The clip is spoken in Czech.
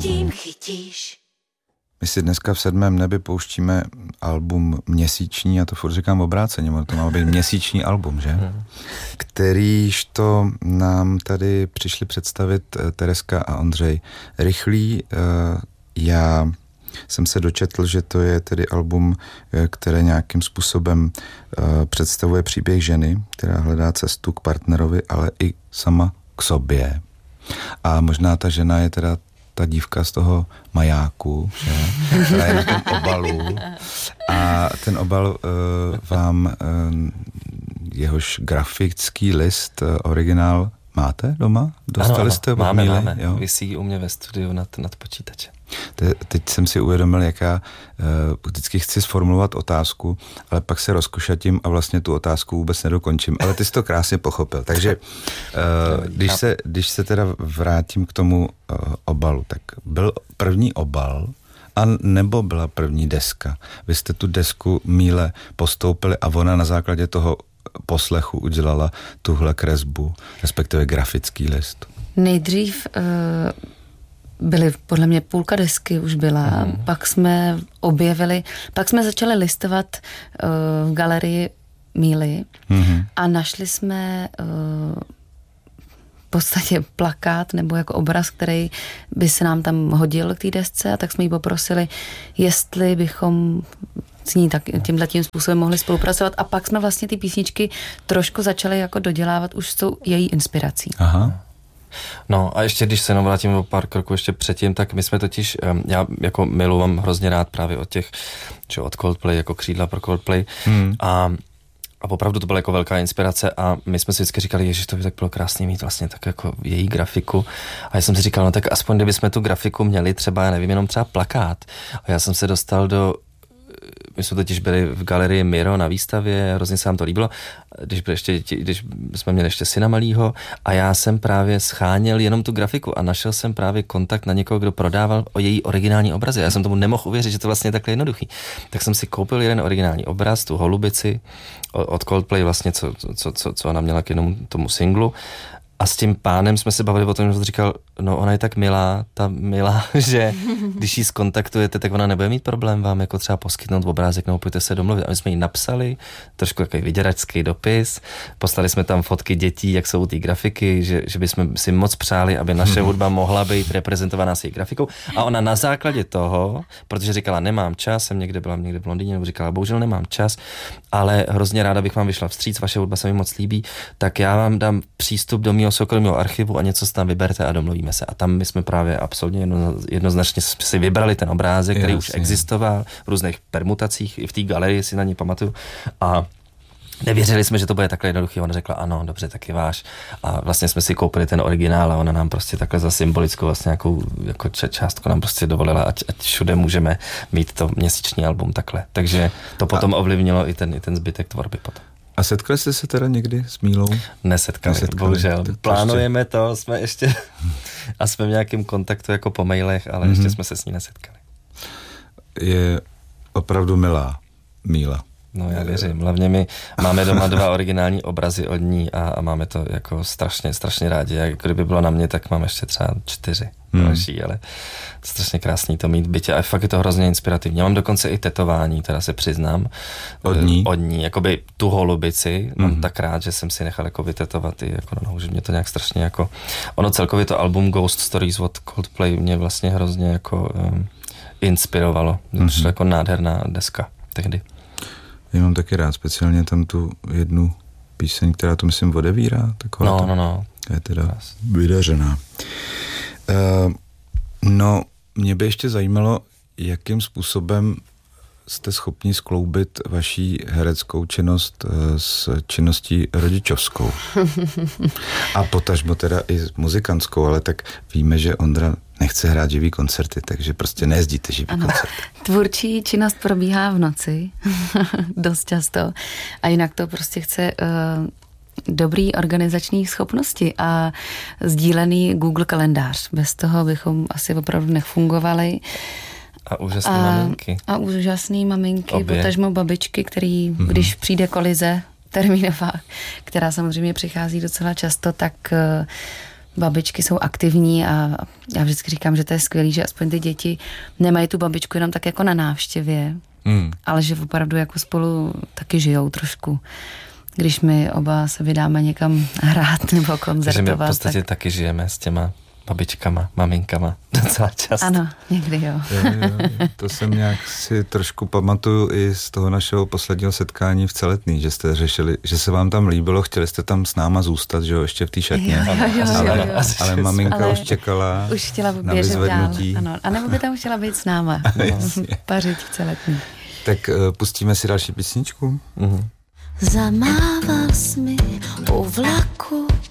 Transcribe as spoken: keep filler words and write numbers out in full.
tím chytíš. My si dneska v Sedmém nebi pouštíme album měsíční, a to furt říkám obráceně, to má být měsíční album, že? Hmm. Kterýž to nám tady přišli představit Tereska a Ondřej Rychlý. Já jsem se dočetl, že to je tedy album, které nějakým způsobem představuje příběh ženy, která hledá cestu k partnerovi, ale i sama k sobě. A možná ta žena je teda ta dívka z toho majáku, že? Která je na tom obalu. A ten obal uh, vám uh, jehož grafický list, uh, originál máte doma? Dostali ano, jste ho? Máme, míle, máme. Jo? Visí u mě ve studiu nad, nad počítačem. Te, teď jsem si uvědomil, jaká uh, vždycky chci sformulovat otázku, ale pak se rozkošatím a vlastně tu otázku vůbec nedokončím. Ale ty jsi to krásně pochopil. Takže uh, když, se, když se teda vrátím k tomu uh, obalu, tak byl první obal a nebo byla první deska? Vy jste tu desku míle postoupili a ona na základě toho poslechu udělala tuhle kresbu, respektive grafický list. Nejdřív uh... byly, podle mě půlka desky už byla, mm. pak jsme objevili, pak jsme začali listovat uh, v galerii Míly mm. a našli jsme uh, v podstatě plakát nebo jako obraz, který by se nám tam hodil k té desce, a tak jsme ji poprosili, jestli bychom s ní tak tímhletím způsobem mohli spolupracovat, a pak jsme vlastně ty písničky trošku začali jako dodělávat už s tou její inspirací. Aha. No a ještě, když se jenom vrátím o pár kroků ještě předtím, tak my jsme totiž, já jako Milu mám hrozně rád právě od těch, čo od Coldplay, jako křídla pro Coldplay hmm. a A opravdu to byla jako velká inspirace a my jsme si vždycky říkali, ježiš, to by tak bylo krásně mít vlastně tak jako její grafiku. A já jsem si říkal, no tak aspoň kdybychom tu grafiku měli třeba, já nevím, jenom třeba plakát. A já jsem se dostal do, my jsme totiž byli v galerii Miro na výstavě, hrozně se nám to líbilo, když, byli ještě, když jsme měli ještě syna malýho, a já jsem právě scháněl jenom tu grafiku a našel jsem právě kontakt na někoho, kdo prodával o její originální obrazy. Já jsem tomu nemohl uvěřit, že to vlastně je takhle jednoduchý. Tak jsem si koupil jeden originální obraz, tu holubici od Coldplay, vlastně, co, co, co, co ona měla k jednomu tomu singlu. A s tím pánem jsme se bavili o tom, že jsem říkal, no ona je tak milá, ta milá, že když ji skontaktujete, tak ona nebude mít problém vám jako třeba poskytnout obrázek, nebo pojďte se domluvit. A my jsme jí napsali trošku takový vyděračský dopis, poslali jsme tam fotky dětí, jak jsou ty grafiky, že, že bychom si moc přáli, aby naše hudba mohla být reprezentovaná s její grafikou. A ona na základě toho, protože říkala, nemám čas, jsem někde byla někde v Londýně, nebo říkala, bohužel nemám čas, ale hrozně ráda bych vám vyšla vstříc, vaše hudba se mi moc líbí, tak já vám dám přístup do mého soukromého archivu a něco si tam vyberte a domluvíme se. A tam my jsme právě absolutně jedno, jednoznačně si vybrali ten obrázek, který Jasně. už existoval v různých permutacích, i v té galerii si na ní pamatuju. A nevěřili jsme, že to bude takhle jednoduchý. Ona řekla, ano, dobře, taky váš. A vlastně jsme si koupili ten originál a ona nám prostě takhle za symbolickou vlastně nějakou jako částku nám prostě dovolila, ať, ať všude můžeme mít to měsíční album takhle. Takže to potom a... ovlivnilo i ten, i ten zbytek tvorby potom. A setkali jste se teda někdy s Mílou? Nesetkali, Nesetkali. bohužel. To Plánujeme to, jsme ještě a jsme v nějakém kontaktu jako po mailech, ale mm-hmm. ještě jsme se s ní nesetkali. Je opravdu milá Míla. No já věřím, hlavně my máme doma dva originální obrazy od ní a, a máme to jako strašně, strašně rádi. Jak kdyby bylo na mě, tak mám ještě třeba čtyři hmm. další, ale strašně krásný to mít v bytě a fakt je to hrozně inspirativní. Já mám dokonce i tetování, teda se přiznám. Od ní? Od ní, jakoby tu holubici. Hmm. Mám tak rád, že jsem si nechal jako vytetovat i jako na nohu, že mě to nějak strašně jako... Ono celkově to album Ghost Stories od Coldplay mě vlastně hrozně jako um, inspirovalo. Hmm. To jako nádherná deska tehdy. Já mám taky rád, speciálně tam tu jednu píseň, která to myslím odevírá. No, no, no. Je teda vydařená. Uh, no, mě by ještě zajímalo, jakým způsobem jste schopni skloubit vaší hereckou činnost s činností rodičovskou. A potažmo teda i s muzikantskou, ale tak víme, že Ondra nechce hrát živý koncerty, takže prostě nejezdíte živý ano. koncerty. Tvůrčí činnost probíhá v noci, dost často. A jinak to prostě chce uh, dobrý organizační schopnosti a sdílený Google kalendář. Bez toho bychom asi opravdu nefungovali. A úžasné a, maminky. A úžasné maminky, potažmo babičky, který, mm-hmm. když přijde kolize termínová, která samozřejmě přichází docela často, tak uh, babičky jsou aktivní a já vždycky říkám, že to je skvělý, že aspoň ty děti nemají tu babičku jenom tak jako na návštěvě, mm. ale že opravdu jako spolu taky žijou trošku. Když my oba se vydáme někam hrát nebo koncertovat. Takže my v podstatě tak... taky žijeme s těma babičkama, maminkama docela často. Ano, někdy jo. jo, jo. To jsem nějak si trošku pamatuju i z toho našeho posledního setkání v Celetný, že jste řešili, že se vám tam líbilo, chtěli jste tam s náma zůstat, že jo, ještě v té šatně. Jo, jo, jo, ale, jo, jo. ale maminka ale už čekala už chtěla na běžet vyzvednutí. dál. Ano, a nebo by tam chtěla být s náma. Pařit v Celetný. Tak uh, pustíme si další písničku. Uh-huh. Zamával jsi mi u vlaku